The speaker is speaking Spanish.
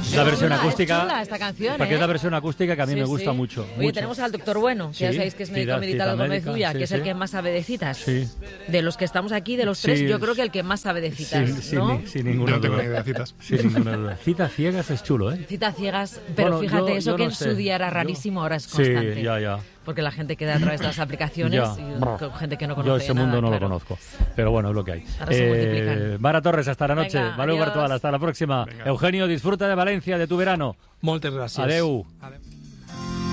La versión acústica. Es chula esta canción, Porque es la versión acústica que a mí me gusta mucho. Oye, tenemos al doctor Bueno, que ya sabéis que es médico militar de Gómez Ulla, que es el que más sabe de citas. Sí. De los que estamos aquí, de los tres, yo creo que el que más sabe de citas, ¿no? Sin ninguna duda. No tengo ni idea de citas. Sin ninguna duda. Citas ciegas es chulo, ¿eh? Citas ciegas, pero bueno, fíjate, eso que en su día era rarísimo, ahora es constante. Sí, ya. Porque la gente queda a través de las aplicaciones y gente que no conoce. Yo ese mundo nada, no lo conozco, pero bueno, es lo que hay. Ahora se multiplican. Mara Torres, hasta la noche. Valeu adiós. virtual, hasta la próxima. Venga. Eugenio, disfruta de Valencia, de tu verano. Moltes gràcies. Adeu. Adeu.